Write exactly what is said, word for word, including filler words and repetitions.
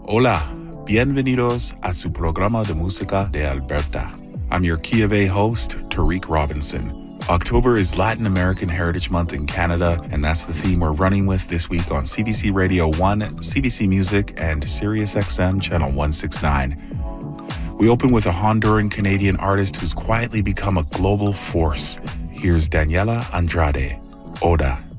Hola, bienvenidos a su programa de música de Alberta. I'm your Key of A host, Tariq Robinson. October is Latin American Heritage Month in Canada, and that's the theme we're running with this week on C B C Radio one, C B C Music, and Sirius X M Channel one sixty-nine. We open with a Honduran-Canadian artist who's quietly become a global force. Here's Daniela Andrade, Oda.